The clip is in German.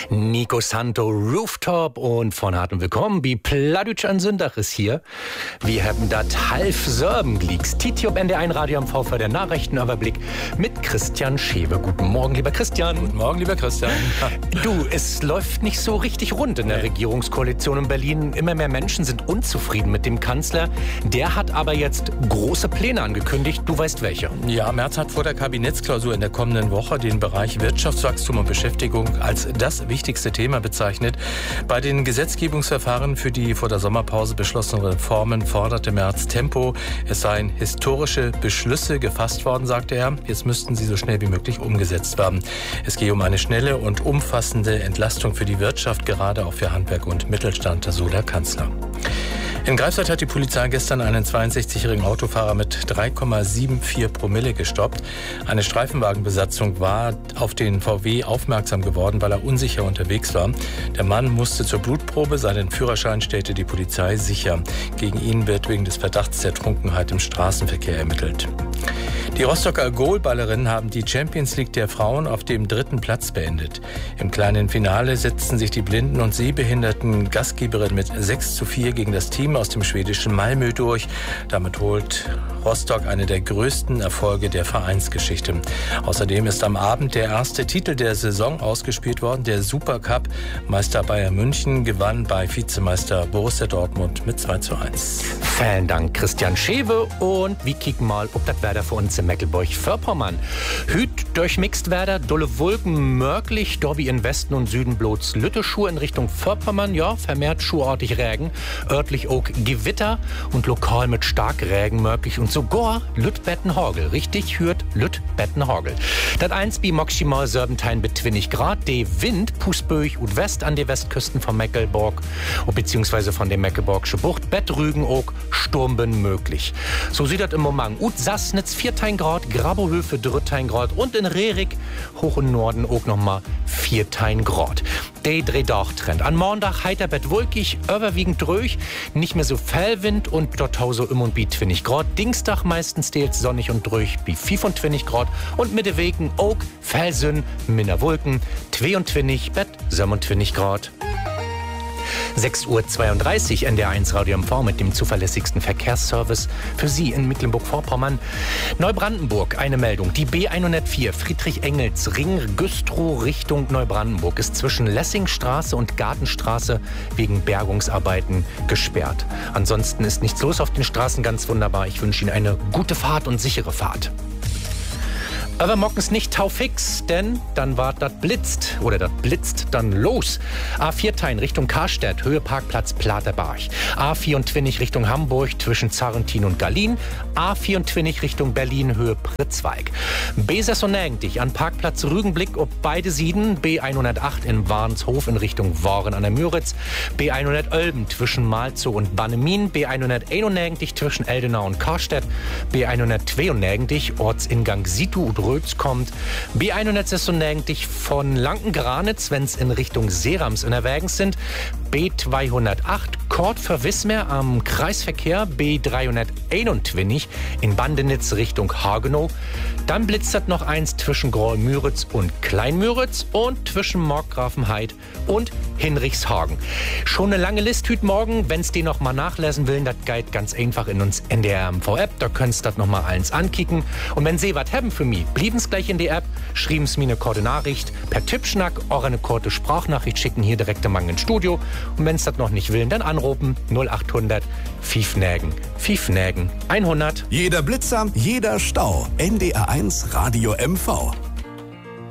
Nico Santo Rooftop und von hartem Willkommen, wie Pladütsch an Sündach ist hier. Wir haben dat halb Sörben glieks. Titi ob NDR1 Radio am VV der Nachrichtenüberblick mit Christian Schewe. Guten Morgen, lieber Christian. Guten Morgen, lieber Christian. Du, es läuft nicht so richtig rund in der Regierungskoalition in Berlin. Immer mehr Menschen sind unzufrieden mit dem Kanzler. Der hat aber jetzt große Pläne angekündigt. Du weißt welche. Ja, Merz hat vor der Kabinettsklausur in der kommenden Woche den Bereich Wirtschaftswachstum und Beschäftigung als das wichtigste Thema bezeichnet. Bei den Gesetzgebungsverfahren für die vor der Sommerpause beschlossenen Reformen forderte Merz Tempo. Es seien historische Beschlüsse gefasst worden, sagte er. Jetzt müssten sie so schnell wie möglich umgesetzt werden. Es gehe um eine schnelle und umfassende Entlastung für die Wirtschaft, gerade auch für Handwerk und Mittelstand, so der Kanzler. In Greifswald hat die Polizei gestern einen 62-jährigen Autofahrer mit 3,74 Promille gestoppt. Eine Streifenwagenbesatzung war auf den VW aufmerksam geworden, weil er unsicher unterwegs war. Der Mann musste zur Blutprobe, seinen Führerschein stellte die Polizei sicher. Gegen ihn wird wegen des Verdachts der Trunkenheit im Straßenverkehr ermittelt. Die Rostocker Goalballerinnen haben die Champions League der Frauen auf dem 3. Platz beendet. Im kleinen Finale setzten sich die blinden und sehbehinderten Gastgeberinnen mit 6:4 gegen das Team aus dem schwedischen Malmö durch. Damit holt Rostock eine der größten Erfolge der Vereinsgeschichte. Außerdem ist am Abend der erste Titel der Saison ausgespielt worden, der Supercup. Meister Bayern München gewann bei Vizemeister Borussia Dortmund mit 2:1. Vielen Dank, Christian Schewe. Und wir kicken mal, ob das Wetter für uns in Mecklenburg-Vorpommern. Hüt durchmixt Wetter, dolle Wolken möglich, da wie in Westen und Süden bloß Lütteschuhe in Richtung Vorpommern, ja, vermehrt schuhartig Regen, örtlich auch Gewitter und lokal mit Starkregen möglich und sogar Lüttbettenhorgel, richtig hört Lüttbettenhorgel. Das 1 bi maximal Serbentein mit 20 Grad, de Wind Pusböch und West an die Westküsten von Mecklenburg, beziehungsweise von der Mecklenburgische Bucht, Bettrügen auch Sturmben möglich. So sieht das im Moment. Ut Sassnitz 4 Grad, Grabohöfe 3 Grad und in Rerik hoch im Norden auch nochmal 4 Grad. Der Drehdach-Trend. An Montag heiterbett wolkig, überwiegend ruhig, nicht mehr so Fellwind und dort so und bi 20 Grad. Dienstag meistens stets sonnig und ruhig bi 25 Grad und mit den Wegen auch Fellsünn, minder Wolken, 22 Bett 27 Grad. 6:32 Uhr NDR1 Radio MV mit dem zuverlässigsten Verkehrsservice für Sie in Mecklenburg-Vorpommern. Neubrandenburg, eine Meldung. Die B104 Friedrich-Engels-Ring Güstrow Richtung Neubrandenburg ist zwischen Lessingstraße und Gartenstraße wegen Bergungsarbeiten gesperrt. Ansonsten ist nichts los auf den Straßen, ganz wunderbar. Ich wünsche Ihnen eine gute Fahrt und sichere Fahrt. Aber morgens nicht taufix, denn dann war das blitzt dann los. A4 Richtung Karstedt, Höhe Parkplatz Platerberg. A24 Richtung Hamburg zwischen Zarrentin und Gallien. A24 Richtung Berlin, Höhe Pritzweig. B96 an Parkplatz Rügenblick ob beide Sieden. B108 in Warnshof in Richtung Waren an der Müritz. B111 zwischen Malzow und Bannemin. B191 zwischen Eldenau und Karstedt. B192 Ortsingang Situ und Rötz kommt. B196 von Lankengranitz, wenn es in Richtung Serams unterwegs sind. B208 Kort für Wismar am Kreisverkehr. B321 in Bandenitz Richtung Hagenow. Dann blitzert noch eins zwischen Groll-Müritz und Klein-Müritz und zwischen Markgrafenheid und Hinrichshagen. Schon eine lange Liste heute Morgen, wenn's die noch mal nachlesen will, das geht ganz einfach in uns NDR MV-App, da könnt's das noch mal eins ankicken. Und wenn Sie was haben für mich, blieben's gleich in die App, schreiben's mir eine kurze Nachricht per Tippschnack oder eine kurze Sprachnachricht schicken hier direkt im Mang ins Studio. Und wenn's das noch nicht will, dann anrufen 0800 5 Nägen 100. Jeder Blitzer, jeder Stau. NDR1 Radio MV.